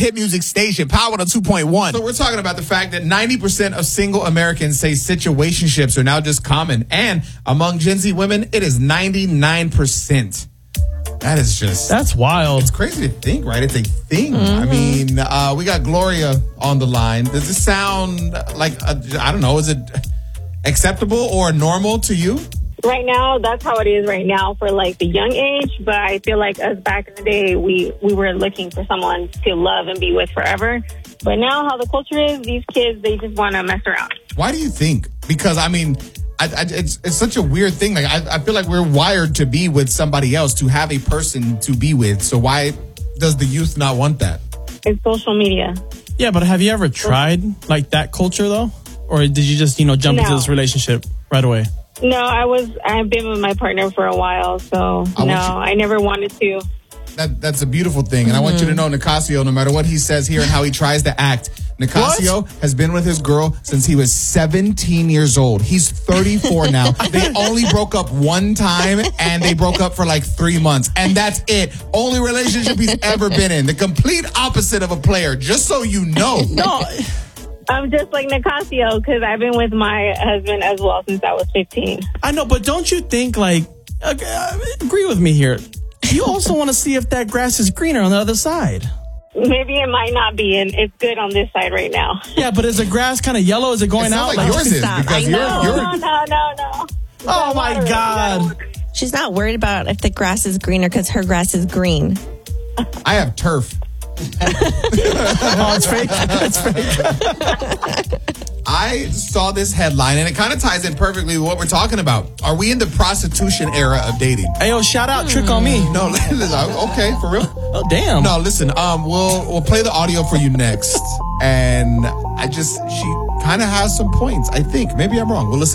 hit music station, Power 2.1. So we're talking about the fact that 90% of single Americans say situationships are now just common. And among Gen Z women, it is 99%. That is just... That's wild. It's crazy to think, right? It's a thing. I mean, we got Gloria on the line. Does this sound like, I don't know, is it acceptable or normal to you? Right now, that's how it is right now for like the young age. But I feel like us back in the day, we were looking for someone to love and be with forever. But now how the culture is, these kids, they just want to mess around. Why do you think? Because, I mean, it's such a weird thing. Like I feel like we're wired to be with somebody else, to have a person to be with. So why does the youth not want that? It's social media. Yeah, but have you ever tried like that culture though? Or did you just, jump into this relationship right away? No, I've been with my partner for a while, so I never wanted to. That's a beautiful thing. And I want you to know, Nicasio, no matter what he says here and how he tries to act, Nicasio has been with his girl since he was 17 years old. He's 34 now. They only broke up one time, and they broke up for like 3 months. And that's it. Only relationship he's ever been in. The complete opposite of a player, just so you know. No. I'm just like Nicasio because I've been with my husband as well since I was 15. I know, but don't you think, agree with me here. You also want to see if that grass is greener on the other side. Maybe it might not be, and it's good on this side right now. Yeah, but is the grass kind of yellow? Is it going out? Like yours is. Because No. Oh, my God. She's not worried about if the grass is greener because her grass is green. I have turf. Oh, it's fake. It's fake. I saw this headline, and it kind of ties in perfectly with what we're talking about. Are we in the prostitution era of dating? Hey, yo, shout out Trick on Me. No, okay, for real? Oh, damn. No, listen, we'll play the audio for you next. And she kind of has some points, I think. Maybe I'm wrong. We'll listen.